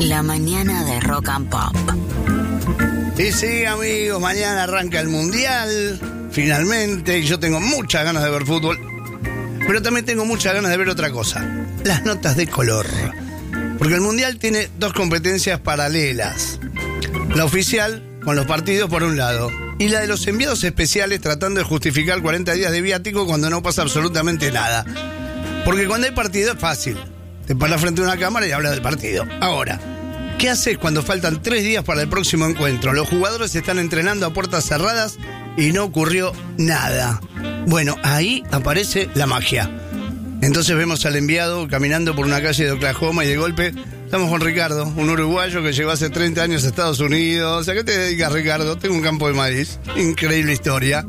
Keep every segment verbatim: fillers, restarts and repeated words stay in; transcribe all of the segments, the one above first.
La mañana de Rock and Pop. Y sí, amigos, mañana arranca el Mundial, finalmente, y yo tengo muchas ganas de ver fútbol, pero también tengo muchas ganas de ver otra cosa, las notas de color. Porque el Mundial tiene dos competencias paralelas. La oficial, con los partidos por un lado, y la de los enviados especiales tratando de justificar cuarenta días de viático cuando no pasa absolutamente nada. Porque cuando hay partido es fácil. Te paras frente a una cámara y hablas del partido. Ahora, ¿qué haces cuando faltan tres días para el próximo encuentro? Los jugadores están entrenando a puertas cerradas y no ocurrió nada. Bueno, ahí aparece la magia. Entonces vemos al enviado caminando por una calle de Oklahoma y de golpe estamos con Ricardo, un uruguayo que llegó hace treinta años a Estados Unidos. ¿A qué te dedicas, Ricardo? Tengo un campo de maíz. Increíble historia.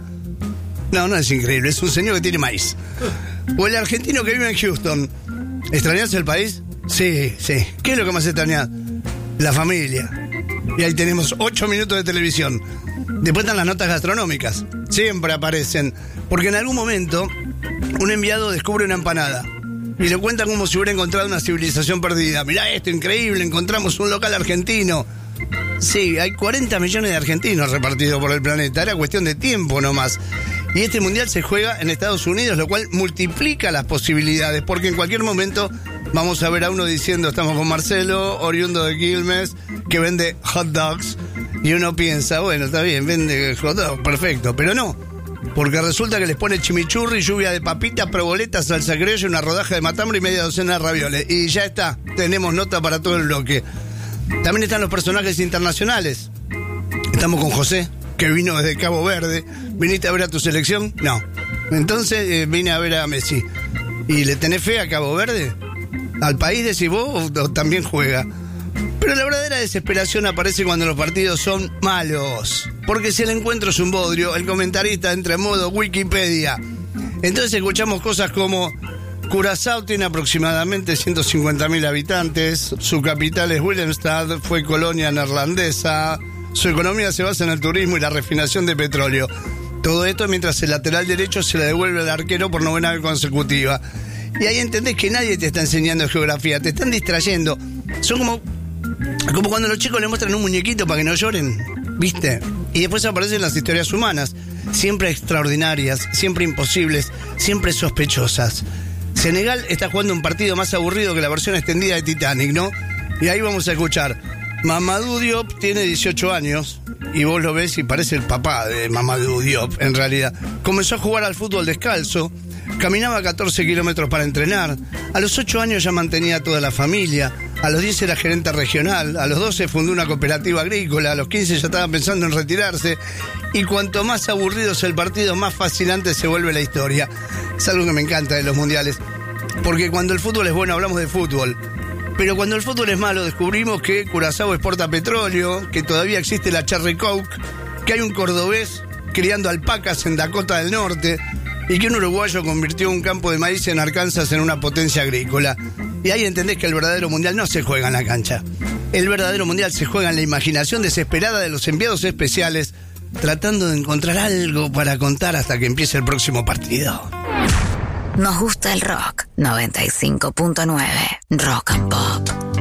No, no es increíble, es un señor que tiene maíz. O el argentino que vive en Houston. ¿Extrañas el país? Sí, sí. ¿Qué es lo que más extrañas? La familia. Y ahí tenemos ocho minutos de televisión. Después están las notas gastronómicas. Siempre aparecen. Porque en algún momento un enviado descubre una empanada y le cuentan como si hubiera encontrado una civilización perdida. Mirá esto, increíble, encontramos un local argentino. Sí, hay cuarenta millones de argentinos repartidos por el planeta. Era cuestión de tiempo nomás. Y este mundial se juega en Estados Unidos, lo cual multiplica las posibilidades, porque en cualquier momento vamos a ver a uno diciendo estamos con Marcelo, oriundo de Quilmes, que vende hot dogs, y uno piensa, bueno, está bien, vende hot dogs, perfecto, pero no, porque resulta que les pone chimichurri, lluvia de papitas, proboletas, salsa criolla, una rodaja de matambre y media docena de ravioles, y ya está, tenemos nota para todo el bloque. También están los personajes internacionales. Estamos con José, que vino desde Cabo Verde. ¿Viniste a ver a tu selección? No. Entonces eh, vine a ver a Messi. ¿Y le tenés fe a Cabo Verde? ¿Al país decís vos o, o también juega? Pero la verdadera desesperación aparece cuando los partidos son malos. Porque si el encuentro es un bodrio, el comentarista entra en modo Wikipedia. Entonces escuchamos cosas como: Curazao tiene aproximadamente ciento cincuenta mil habitantes, su capital es Willemstad, fue colonia neerlandesa, su economía se basa en el turismo y la refinación de petróleo. Todo esto mientras el lateral derecho se le devuelve al arquero por novena vez consecutiva. Y ahí entendés que nadie te está enseñando geografía, te están distrayendo. Son como, como cuando los chicos le muestran un muñequito para que no lloren, ¿viste? Y después aparecen las historias humanas, siempre extraordinarias, siempre imposibles, siempre sospechosas. Senegal está jugando un partido más aburrido que la versión extendida de Titanic, ¿no? Y ahí vamos a escuchar: Mamadou Diop tiene dieciocho años, y vos lo ves y parece el papá de Mamadou Diop, en realidad. Comenzó a jugar al fútbol descalzo, caminaba catorce kilómetros para entrenar, a los ocho años ya mantenía a toda la familia, a los diez era gerente regional, a los doce fundó una cooperativa agrícola, a los quince ya estaba pensando en retirarse, y cuanto más aburrido es el partido, más fascinante se vuelve la historia. Es algo que me encanta de los mundiales, porque cuando el fútbol es bueno hablamos de fútbol. Pero cuando el fútbol es malo, descubrimos que Curazao exporta petróleo, que todavía existe la Cherry Coke, que hay un cordobés criando alpacas en Dakota del Norte, y que un uruguayo convirtió un campo de maíz en Arkansas en una potencia agrícola. Y ahí entendés que el verdadero mundial no se juega en la cancha. El verdadero mundial se juega en la imaginación desesperada de los enviados especiales, tratando de encontrar algo para contar hasta que empiece el próximo partido. Nos gusta el rock. noventa y cinco punto nueve Rock and Pop.